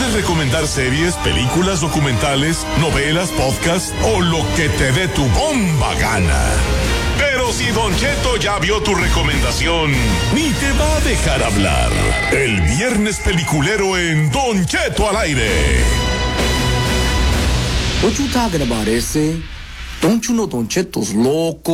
Puedes recomendar series, películas, documentales, novelas, podcasts o lo que te dé tu bomba gana. Pero si Don Cheto ya vio tu recomendación, ni te va a dejar hablar. El viernes peliculero en Don Cheto al aire. What you talking about, ese? Don't you know Don Cheto's loco?